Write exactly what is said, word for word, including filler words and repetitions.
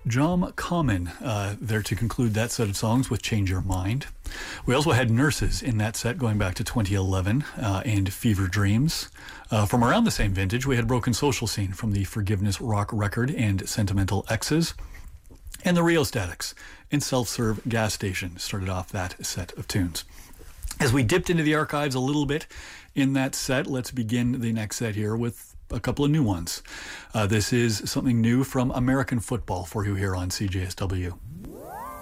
John Common uh, there to conclude that set of songs with Change Your Mind. We also had Nurses in that set going back to twenty eleven uh, and Fever Dreams. Uh, from around the same vintage, we had Broken Social Scene from the Forgiveness Rock record and Sentimental Exes. And the Rheostatics and Self-Serve Gas Station started off that set of tunes. As we dipped into the archives a little bit in that set, let's begin the next set here with a couple of new ones. Uh, this is something new from American football for you here on C J S W.